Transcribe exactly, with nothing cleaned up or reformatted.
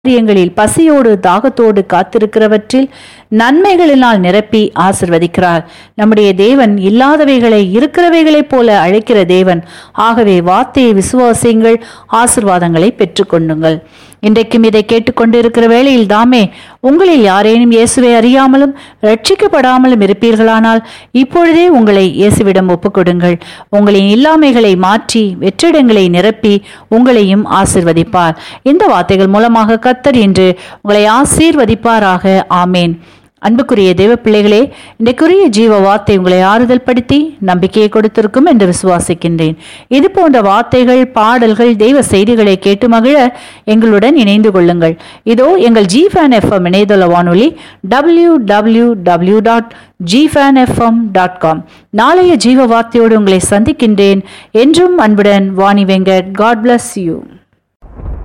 காரியங்களில் பசியோடு தாகத்தோடு காத்திருக்கிறவற்றில் நன்மைகளினால் நிரப்பி ஆசிர்வதிக்கிறார். நம்முடைய தேவன் இல்லாதவைகளை இருக்கிறவைகளைப் போல அழைக்கிற தேவன். ஆகவே வார்த்தையை விசுவாசியுங்கள், ஆசிர்வாதங்களை பெற்றுக்கொள்ளுங்கள். இன்றைக்கும் இதை கேட்டுக்கொண்டிருக்கிற வேளையில் தாமே உங்களில் யாரேனும் இயேசுவை அறியாமலும் ரட்சிக்கப்படாமலும் இருப்பீர்களானால் இப்பொழுதே உங்களை இயேசுவிடம் ஒப்புக்கொடுங்கள். உங்களின் இல்லாமைகளை மாற்றி வெற்றிடங்களை நிரப்பி உங்களையும் ஆசீர்வதிப்பார். இந்த வார்த்தைகள் மூலமாக கர்த்தர் இன்று உங்களை ஆசீர்வதிப்பாராக. ஆமேன். அன்புக்குரிய தேவ பிள்ளைகளே, இன்றைக்குரிய ஜீவ வார்த்தை உங்களை ஆறுதல் படுத்தி நம்பிக்கையை கொடுத்திருக்கும் என்று விசுவாசிக்கின்றேன். இது போன்ற வார்த்தைகள், பாடல்கள், தெய்வ செய்திகளை கேட்டு மகிழ எங்களுடன் இணைந்து கொள்ளுங்கள். இதோ எங்கள் ஜிஃபேன் எஃப்எம் இணையதள வானொலி W W W dot ஜிஃபேன் FM dot com. நாளைய ஜீவ வார்த்தையோடு உங்களை சந்திக்கின்றேன். என்றும் அன்புடன் Vani Venkat. God bless you.